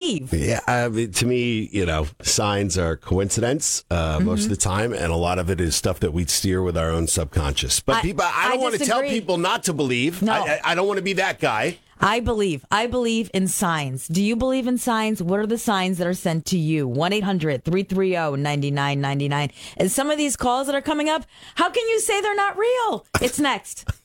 believe? Yeah, to me, signs are coincidence most of the time, and a lot of it is stuff that we steer with our own subconscious. But I don't want to tell people not to believe. No. I don't want to be that guy. I believe in signs. Do you believe in signs? What are the signs that are sent to you? 1-800-330-9999. And some of these calls that are coming up, how can you say they're not real? It's next.